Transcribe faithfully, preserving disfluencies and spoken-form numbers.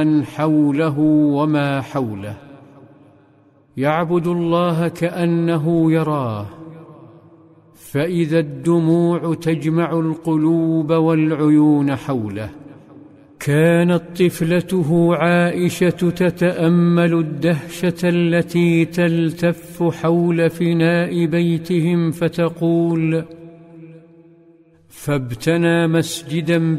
من حوله وما حوله، يعبد الله كأنه يراه، فإذا الدموع تجمع القلوب والعيون حوله. كانت طفلته عائشة تتأمل الدهشة التي تلتف حول فناء بيتهم فتقول: فابتنى مسجدا